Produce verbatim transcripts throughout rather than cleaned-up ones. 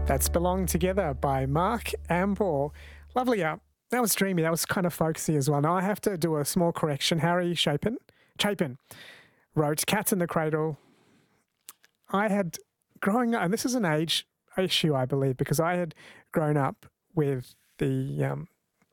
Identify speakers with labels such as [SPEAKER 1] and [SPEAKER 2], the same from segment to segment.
[SPEAKER 1] That's Belong Together by Mark Amble. Lovely up. That was dreamy. That was kind of folksy as well. Now I have to do a small correction. Harry Chapin, Chapin wrote Cats in the Cradle. I had growing up, and this is an age issue, I believe, because I had grown up with the um,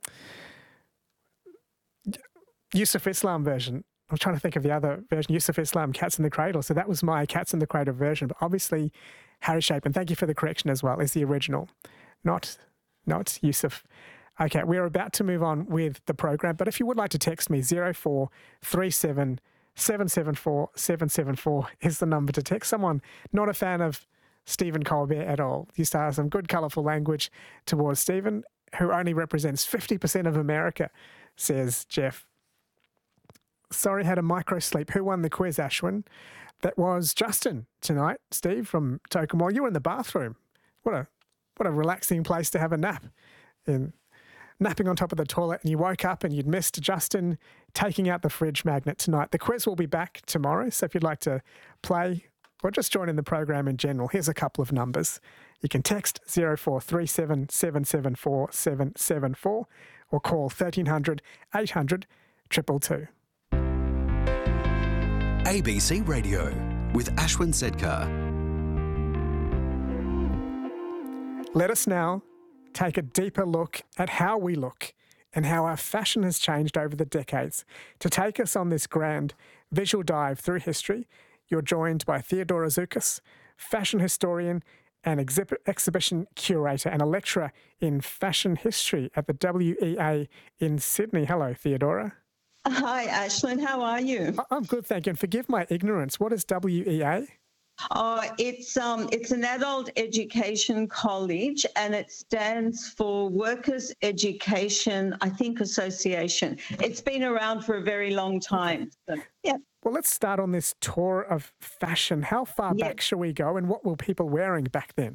[SPEAKER 1] Yusuf Islam version. I'm trying to think of the other version, Yusuf Islam, Cats in the Cradle. So that was my Cats in the Cradle version. But obviously, Harry Chapin, thank you for the correction as well, is the original, not, not Yusuf. Okay, we're about to move on with the program. But if you would like to text me, zero four three seven seven seven four seven seven four is the number to text. Someone not a fan of Stephen Colbert at all. You start some good, colourful language towards Stephen, who only represents fifty percent of America, says Jeff. Sorry, had a micro sleep. Who won the quiz, Ashwin? That was Justin tonight, Steve, from Tokemore. You were in the bathroom. What a what a relaxing place to have a nap. In napping on top of the toilet, and you woke up and you'd missed Justin taking out the fridge magnet tonight. The quiz will be back tomorrow, so if you'd like to play or just join in the program in general, here's a couple of numbers. You can text zero four three seven seven seven four seven seven four or call thirteen hundred eight hundred two two two.
[SPEAKER 2] A B C Radio with Ashwin Sedkar.
[SPEAKER 1] Let us now take a deeper look at how we look and how our fashion has changed over the decades. To take us on this grand visual dive through history, you're joined by Theodora Zoukas, fashion historian and exhibit, exhibition curator and a lecturer in fashion history at the W E A in Sydney. Hello, Theodora.
[SPEAKER 3] Hi, Ashlyn. How are you?
[SPEAKER 1] I'm good, thank you. And forgive my ignorance. What is W E A?
[SPEAKER 3] Oh, it's um, it's an adult education college, and it stands for Workers Education, I think, Association. It's been around for a very long time. So, yeah.
[SPEAKER 1] Well, let's start on this tour of fashion. How far
[SPEAKER 3] Yeah.
[SPEAKER 1] back shall we go, and what were people wearing back then?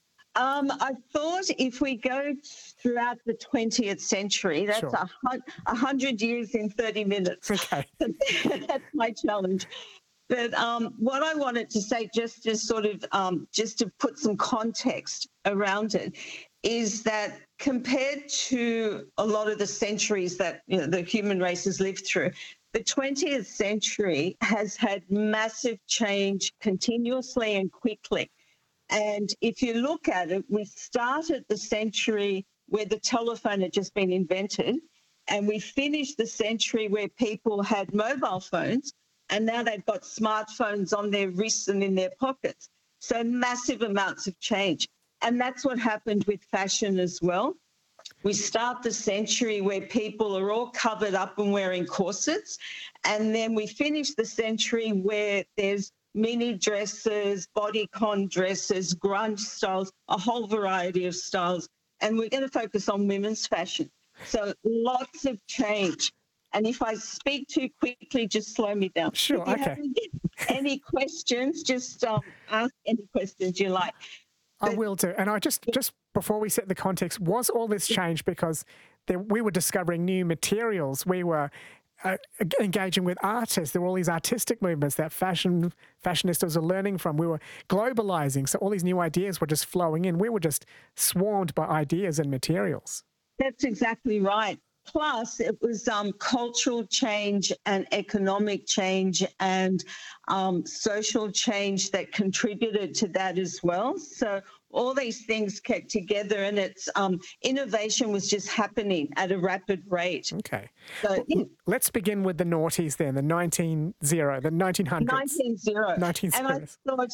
[SPEAKER 3] Um, I thought if we go throughout the twentieth century, that's
[SPEAKER 1] Sure.
[SPEAKER 3] a hun- a hundred years in thirty minutes.
[SPEAKER 1] Okay.
[SPEAKER 3] That's my challenge. But um, what I wanted to say, just to sort of, um, just to put some context around it, is that compared to a lot of the centuries that, you know, the human race has lived through, the twentieth century has had massive change continuously and quickly. And if you look at it, we started the century where the telephone had just been invented, and we finished the century where people had mobile phones, and now they've got smartphones on their wrists and in their pockets. So massive amounts of change. And that's what happened with fashion as well. We start the century where people are all covered up and wearing corsets. And then we finish the century where there's mini dresses, bodycon dresses, grunge styles, a whole variety of styles. And we're going to focus on women's fashion. So lots of change. And if I speak too quickly, just slow me down.
[SPEAKER 1] Sure,
[SPEAKER 3] if you
[SPEAKER 1] okay.
[SPEAKER 3] have any, any questions, just um, ask any questions you like.
[SPEAKER 1] I will do. And I just, just before we set the context, was all this change because there, we were discovering new materials? We were uh, engaging with artists. There were all these artistic movements that fashion fashionistas are learning from. We were globalizing. So all these new ideas were just flowing in. We were just swarmed by ideas and materials.
[SPEAKER 3] That's exactly right. Plus, it was um, cultural change and economic change and um, social change that contributed to that as well. So all these things kept together, and it's um, innovation was just happening at a rapid rate.
[SPEAKER 1] Okay.
[SPEAKER 3] So,
[SPEAKER 1] Well,
[SPEAKER 3] yeah.
[SPEAKER 1] let's begin with the noughties then, the nineteen zero, the nineteen hundreds.
[SPEAKER 3] nineteen zero.
[SPEAKER 1] nineteen
[SPEAKER 3] And I
[SPEAKER 1] zeros.
[SPEAKER 3] thought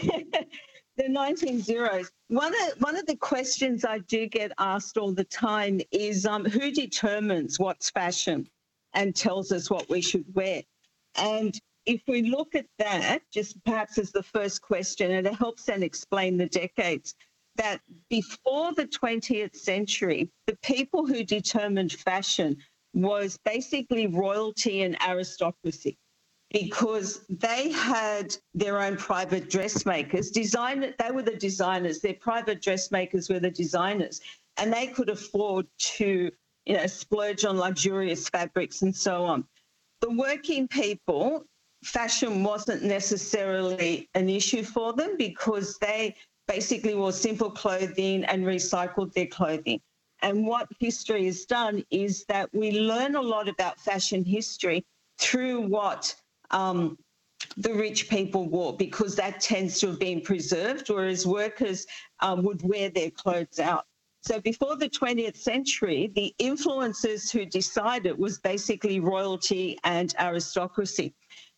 [SPEAKER 3] the nineteen zeros. One of one of the questions I do get asked all the time is um, who determines what's fashion and tells us what we should wear? And if we look at that, just perhaps as the first question, and it helps then explain the decades, that before the twentieth century, the people who determined fashion was basically royalty and aristocracy, because they had their own private dressmakers. Design, they were the designers. Their private dressmakers were the designers, and they could afford to, you know, splurge on luxurious fabrics and so on. The working people, fashion wasn't necessarily an issue for them because they basically wore simple clothing and recycled their clothing. And what history has done is that we learn a lot about fashion history through what um, the rich people wore, because that tends to have been preserved, whereas workers um, would wear their clothes out. So before the twentieth century, the influencers who decided was basically royalty and aristocracy.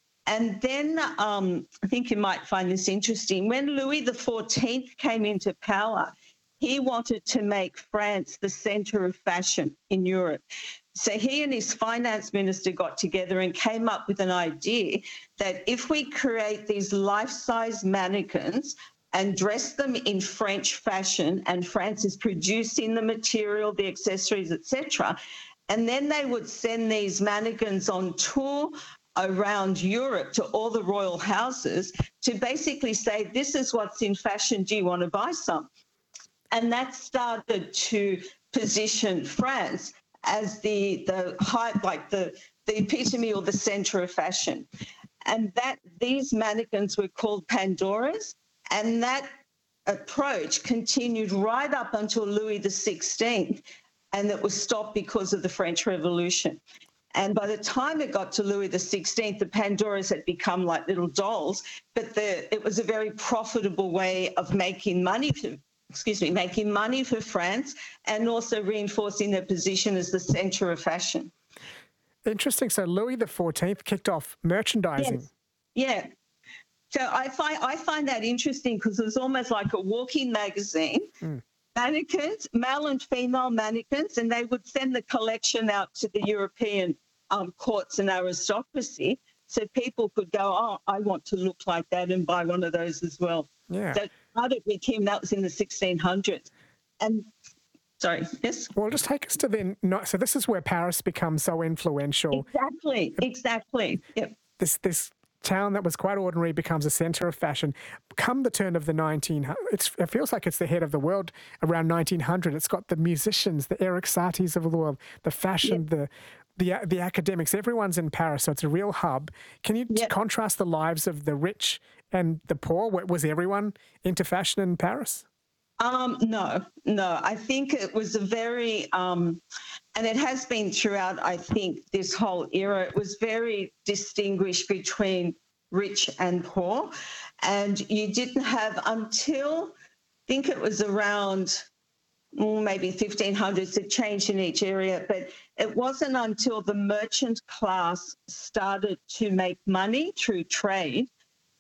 [SPEAKER 3] And then um, I think you might find this interesting. When Louis the fourteenth came into power, he wanted to make France the centre of fashion in Europe. So he and his finance minister got together and came up with an idea that if we create these life-size mannequins and dress them in French fashion, and France is producing the material, the accessories, et cetera, and then they would send these mannequins on tour around Europe to all the royal houses to basically say, this is what's in fashion, do you want to buy some? And that started to position France as the the high, like the, the epitome or the centre of fashion. And that these mannequins were called Pandoras, and that approach continued right up until Louis the sixteenth, and it was stopped because of the French Revolution. And by the time it got to Louis the sixteenth, the Pandoras had become like little dolls, but the, it was a very profitable way of making money for, excuse me, making money for France, and also reinforcing their position as the centre of fashion.
[SPEAKER 1] Interesting. So Louis the fourteenth kicked off merchandising.
[SPEAKER 3] Yes. Yeah. So I find I find that interesting because it was almost like a walking magazine. Mm. Mannequins, male and female mannequins, and they would send the collection out to the European um, courts and aristocracy, so people could go, oh, I want to look like that, and buy one of those as well.
[SPEAKER 1] Yeah.
[SPEAKER 3] So it started with him. That was in the sixteen hundreds. And sorry, yes?
[SPEAKER 1] Well, just take us to then. So this is where Paris becomes so influential.
[SPEAKER 3] Exactly, exactly. Yep.
[SPEAKER 1] This this town that was quite ordinary becomes a centre of fashion. Come the turn of the nineteen hundreds, it's, it feels like it's the head of the world around nineteen hundred. It's got the musicians, the Eric Satie's of the world, the fashion, yep. the, the the academics. Everyone's in Paris, so it's a real hub. Can you yep. contrast the lives of the rich and the poor? Was everyone into fashion in Paris?
[SPEAKER 3] Um, no, no. I think it was a very, um, and it has been throughout, I think, this whole era, it was very distinguished between rich and poor. And you didn't have until, I think it was around mm, maybe fifteen hundreds, it changed in each area, but it wasn't until the merchant class started to make money through trade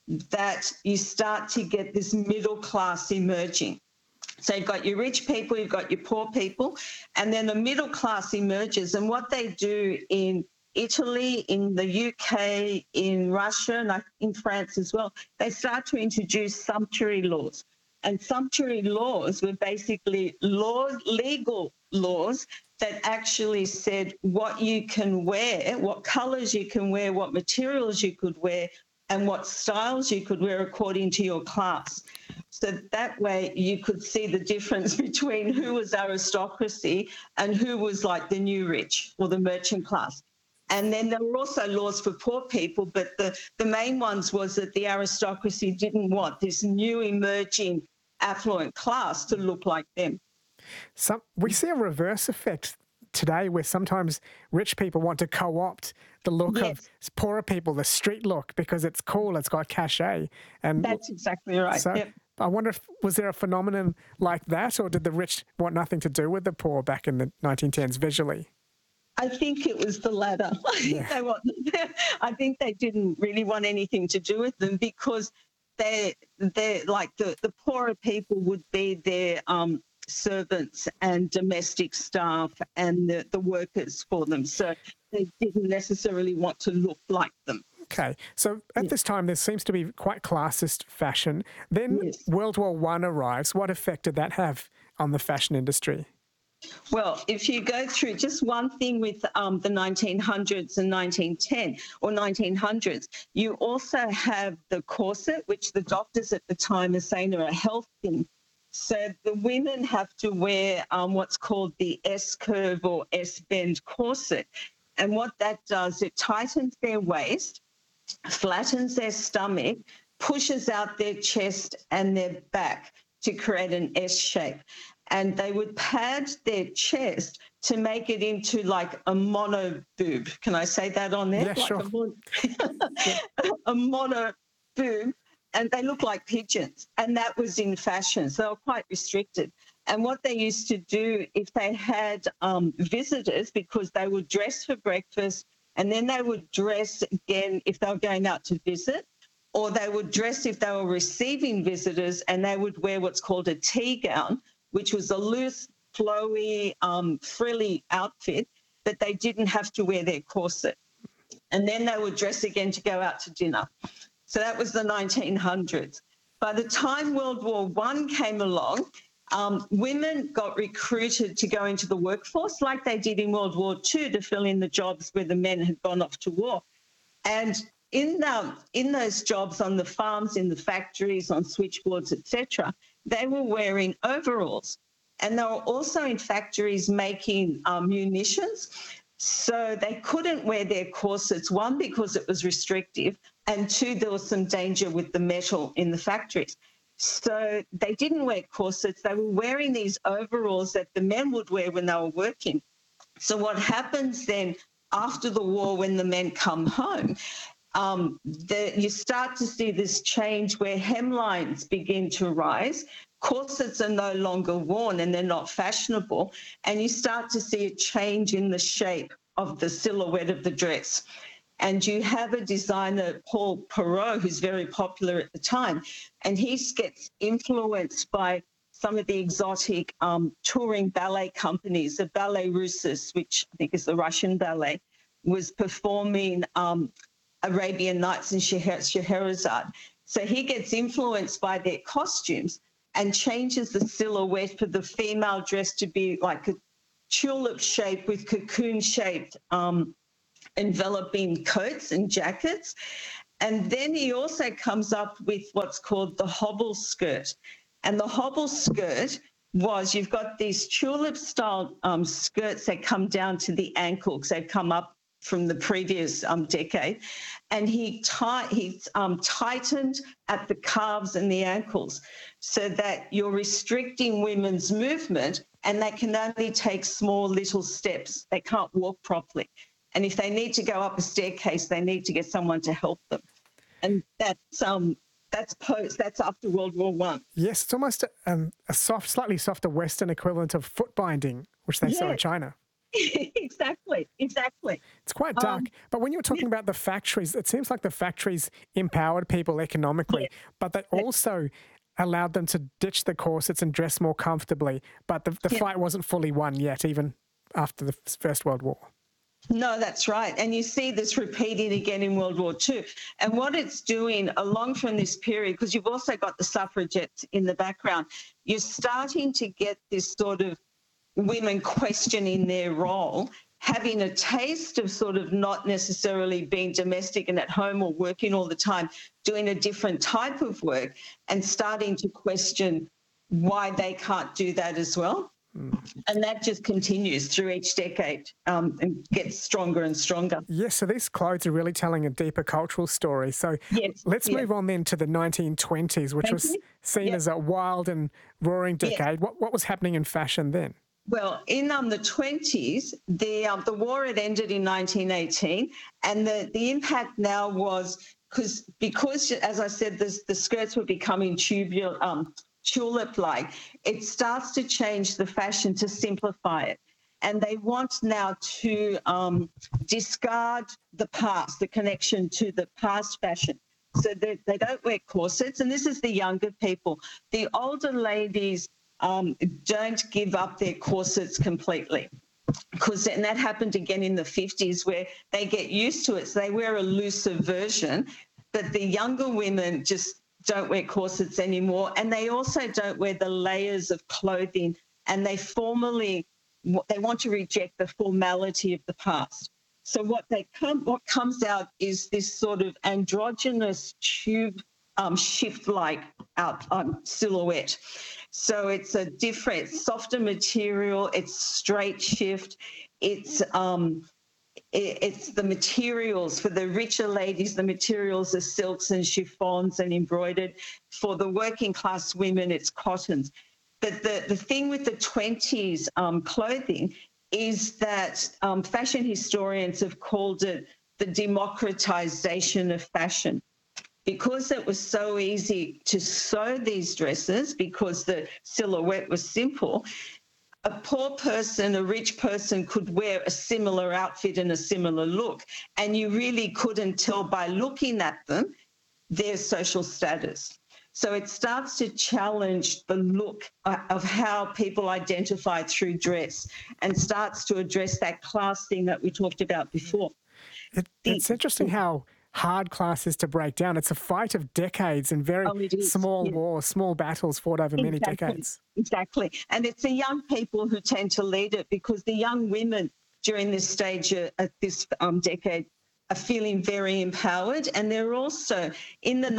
[SPEAKER 3] that you start to get this middle class emerging. So you've got your rich people, you've got your poor people, and then the middle class emerges. And what they do in Italy, in the U K, in Russia, and in France as well, they start to introduce sumptuary laws. And sumptuary laws were basically laws, legal laws that actually said what you can wear, what colours you can wear, what materials you could wear, and what styles you could wear according to your class. So that way you could see the difference between who was aristocracy and who was like the new rich or the merchant class. And then there were also laws for poor people, but the, the main ones was that the aristocracy didn't want this new emerging affluent class to look like them.
[SPEAKER 1] Some, we see a reverse effect today where sometimes rich people want to co-opt the look yes. of poorer people, the street look, because it's cool, it's got cachet. And
[SPEAKER 3] that's exactly right.
[SPEAKER 1] So
[SPEAKER 3] yep.
[SPEAKER 1] I wonder if, was there a phenomenon like that, or did the rich want nothing to do with the poor back in the nineteen tens visually?
[SPEAKER 3] I think it was the latter.
[SPEAKER 1] Yeah.
[SPEAKER 3] they want, I think they didn't really want anything to do with them because they, they're like the, the poorer people would be their um, servants and domestic staff and the, the workers for them. So they didn't necessarily want to look like them.
[SPEAKER 1] Okay, so at yeah. this time there seems to be quite classist fashion. Then yes. World War One arrives. What effect did that have on the fashion industry?
[SPEAKER 3] Well, if you go through just one thing with um, the nineteen hundreds and nineteen ten or nineteen hundreds, you also have the corset, which the doctors at the time are saying are a health thing. So the women have to wear um, what's called the S-curve or S-bend corset. And what that does, it tightens their waist, flattens their stomach, pushes out their chest and their back to create an S shape. And they would pad their chest to make it into like a mono boob. Can I say that on there?
[SPEAKER 1] Yeah,
[SPEAKER 3] like
[SPEAKER 1] sure.
[SPEAKER 3] A, mon- a mono boob. And they look like pigeons. And that was in fashion. So they were quite restricted. And what they used to do if they had um, visitors, because they would dress for breakfast and then they would dress again if they were going out to visit, or they would dress if they were receiving visitors, and they would wear what's called a tea gown, which was a loose, flowy, um, frilly outfit, but they didn't have to wear their corset. And then they would dress again to go out to dinner. So that was the nineteen hundreds. By the time World War One came along, um, women got recruited to go into the workforce like they did in World War Two to fill in the jobs where the men had gone off to war. And in, the, in those jobs on the farms, in the factories, on switchboards, et cetera, they were wearing overalls. And they were also in factories making um, munitions. So they couldn't wear their corsets, one, because it was restrictive, and two, there was some danger with the metal in the factories. So they didn't wear corsets. They were wearing these overalls that the men would wear when they were working. So what happens then after the war when the men come home, um, the, you start to see this change where hemlines begin to rise. Corsets are no longer worn and they're not fashionable, and you start to see a change in the shape of the silhouette of the dress. And you have a designer, Paul Perot, who's very popular at the time, and he gets influenced by some of the exotic um, touring ballet companies. The Ballet Russes, which I think is the Russian ballet, was performing um, Arabian Nights and Scheherazade. So he gets influenced by their costumes and changes the silhouette for the female dress to be like a tulip shape with cocoon-shaped um, enveloping coats and jackets. And then he also comes up with what's called the hobble skirt. And the hobble skirt was, you've got these tulip-style um, skirts that come down to the ankles. They've come up from the previous um, decade. And he, ti- he um, tightened at the calves and the ankles so that you're restricting women's movement, and they can only take small little steps. They can't walk properly. And if they need to go up a staircase, they need to get someone to help them. And that's um that's post that's after World War One.
[SPEAKER 1] Yes, it's almost a, um, a soft, slightly softer Western equivalent of foot binding, which they saw in
[SPEAKER 3] Yes.
[SPEAKER 1] China.
[SPEAKER 3] exactly, exactly.
[SPEAKER 1] It's quite dark.
[SPEAKER 3] Um,
[SPEAKER 1] but when you were talking about the factories, it seems like the factories empowered people economically,
[SPEAKER 3] Yeah.
[SPEAKER 1] but they also allowed them to ditch the corsets and dress more comfortably. But the, the
[SPEAKER 3] Yeah.
[SPEAKER 1] fight wasn't fully won yet, even after the First World War.
[SPEAKER 3] No, that's right. And you see this repeating again in World War Two. And what it's doing along from this period, because you've also got the suffragettes in the background, you're starting to get this sort of women questioning their role, having a taste of sort of not necessarily being domestic and at home or working all the time, doing a different type of work, and starting to question why they can't do that as well. And that just continues through each decade um, and gets stronger and stronger.
[SPEAKER 1] Yes, so these clothes are really telling a deeper cultural story. So
[SPEAKER 3] Yes,
[SPEAKER 1] let's
[SPEAKER 3] yes.
[SPEAKER 1] move on then to the nineteen twenties, which
[SPEAKER 3] Thank
[SPEAKER 1] was
[SPEAKER 3] you.
[SPEAKER 1] seen
[SPEAKER 3] Yep.
[SPEAKER 1] as a wild and roaring
[SPEAKER 3] Yeah.
[SPEAKER 1] decade. What, what was happening in fashion then?
[SPEAKER 3] Well, in um, the twenties, the um, the war had ended in nineteen eighteen, and the, the impact now was because, because as I said, the, the skirts were becoming tubular, um, tulip-like, it starts to change the fashion to simplify it. And they want now to um, discard the past, the connection to the past fashion. So they, they don't wear corsets, and this is the younger people. The older ladies um, don't give up their corsets completely, because and that happened again in the fifties, where they get used to it, so they wear a looser version. But the younger women just don't wear corsets anymore, and they also don't wear the layers of clothing, and they formally they want to reject the formality of the past. So what they come, what comes out is this sort of androgynous tube um, shift-like out um, silhouette. So it's a different, softer material. It's straight shift. It's um, it, it's the materials. For the richer ladies, the materials are silks and chiffons and embroidered. For the working class women, it's cottons. But the, the thing with the twenties um, clothing is that um, fashion historians have called it the democratization of fashion. Because it was so easy to sew these dresses, because the silhouette was simple, a poor person, a rich person could wear a similar outfit and a similar look, and you really couldn't tell by looking at them their social status. So it starts to challenge the look of how people identify through dress, and starts to address that class thing that we talked about before.
[SPEAKER 1] It, it's interesting how hard class is to break down. It's a fight of decades and very
[SPEAKER 3] Oh,
[SPEAKER 1] small
[SPEAKER 3] yeah.
[SPEAKER 1] wars, small battles fought over many
[SPEAKER 3] Exactly.
[SPEAKER 1] decades.
[SPEAKER 3] Exactly. And it's the young people who tend to lead it, because the young women during this stage uh, at this um, decade are feeling very empowered, and they're also in the